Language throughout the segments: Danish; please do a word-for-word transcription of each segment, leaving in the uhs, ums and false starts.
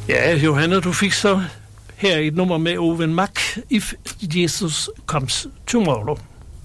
Ja, Johanna, du fik så her et nummer med Owen Mack, If Jesus Comes Tomorrow.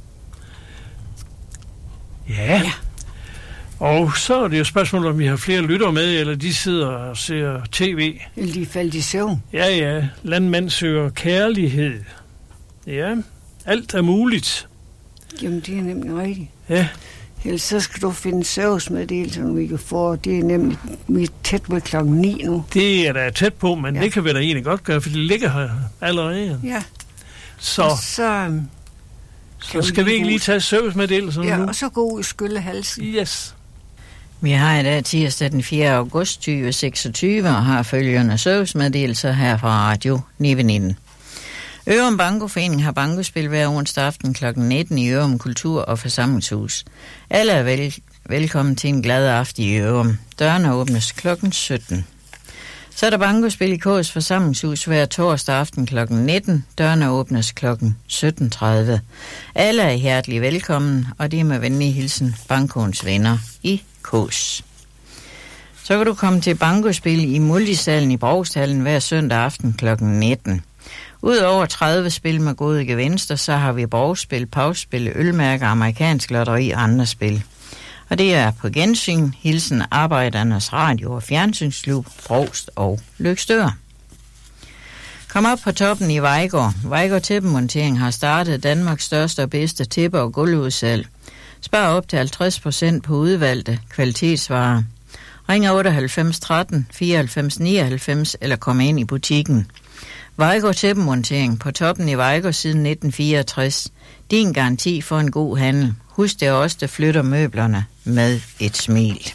Ja. ja. Og så er det jo spørgsmålet, om vi har flere lytter med, eller de sidder og ser tv. Eller de faldt i søvn. Ja, ja. Landmand søger kærlighed. Ja, alt er muligt. Jamen, det er nemlig rigtigt. Ja. Ellers så skal du finde servicemeddelelser, vi kan få. Det er nemlig tæt ved klokken ni nu. Det er da tæt på, men ja. Det kan vi da egentlig godt gøre, for det ligger her allerede. Ja. Så, og så, um, så skal vi ikke lige tage servicemeddelelser ja, nu? Ja, og så gå ud og skylle halsen. Yes. Vi har i dag tirsdag den fjerde august tyve seksogtyve og har følgende servicemeddelelser her fra Radio Nive nitten. Ørum Bankoforening har bankospil hver onsdag aften klokken nitten i Ørum Kultur- og Forsamlingshus. Alle er vel- velkommen til en glad aften i Ørum. Dørene åbnes klokken sytten. Så er der bankospil i K's Forsamlingshus hver torsdag aften klokken nitten. Dørene åbnes klokken sytten tredive. Alle er hjertelig velkommen, og det er med venlig hilsen Bankoens venner i K's. Så kan du komme til bankospil i Multisalen i Brogshallen hver søndag aften klokken nitten. Udover tredive spil med gode gevinster, så har vi borgspil, pausspil, ølmærker, amerikansk lotteri og andre spil. Og det er på gensyn, hilsen Arbejdernes Radio- og Fjernsynsklub, Brogst og Løgstør. Kom op på toppen i Vejgaard. Vejgaard Tæppemontering har startet Danmarks største og bedste tæppe- og gulvudsalg. Spar op til halvtreds procent på udvalgte kvalitetsvarer. Ring otteoghalvfems tretten fireoghalvfems nioghalvfems eller kom ind i butikken. Vejgaard Tæppemontering på toppen i Vejgaard siden nitten fireogtres. Din garanti for en god handel. Husk, det er os, der flytter møblerne med et smil.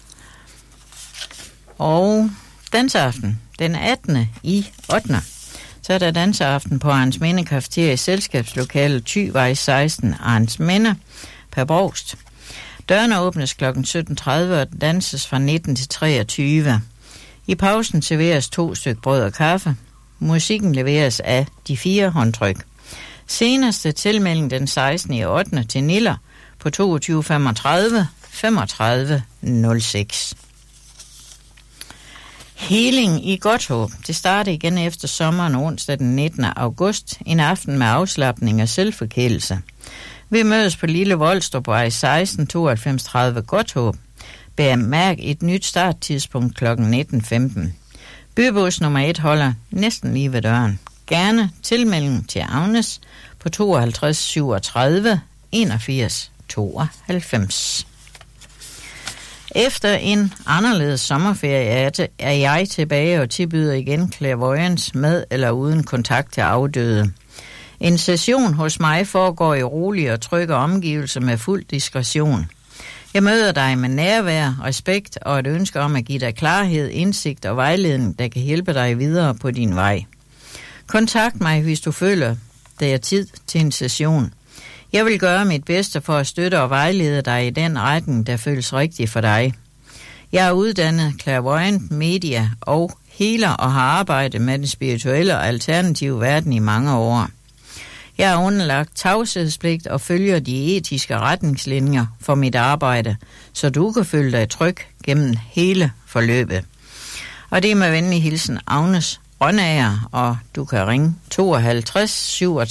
Og danseaften den attende i ottende Så er der danseaften på Arnsminde Cafeteria i selskabslokalet Thyvej seksten, Arnsminde, per Brogst. Dørene åbnes klokken sytten tredive og danses fra nitten til treogtyve. I pausen serveres to stykker brød og kaffe. Musikken leveres af De Fire Håndtryk. Seneste tilmelding den sekstende i ottende til Niller på toogtyve femogtredive femogtredive nul seks. Healing i Godthåb. Det starter igen efter sommeren onsdag den nittende august. En aften med afslapning og selvforkælelse. Vi mødes på Lille Voldstrupvej seksten tooghalvfems tredive Godthåb. Bemærk et nyt starttidspunkt klokken nitten femten. Bybus nummer et holder næsten lige ved døren. Gerne tilmelding til Agnes på tooghalvtreds syvogtredive enogfirs tooghalvfems. Efter en anderledes sommerferie er jeg tilbage og tilbyder igen clairvoyance med eller uden kontakt til afdøde. En session hos mig foregår i rolige og trygge omgivelser med fuld diskretion. Jeg møder dig med nærvær, respekt og et ønske om at give dig klarhed, indsigt og vejledning, der kan hjælpe dig videre på din vej. Kontakt mig, hvis du føler, det er tid til en session. Jeg vil gøre mit bedste for at støtte og vejlede dig i den retning, der føles rigtig for dig. Jeg er uddannet clairvoyant, media og healer og har arbejdet med den spirituelle og alternative verden i mange år. Jeg er underlagt tavshedspligt og følger de etiske retningslinjer for mit arbejde, så du kan føle dig tryg gennem hele forløbet. Og det er med venlig hilsen Agnes Rønnager, og du kan ringe tooghalvtreds syvogtredive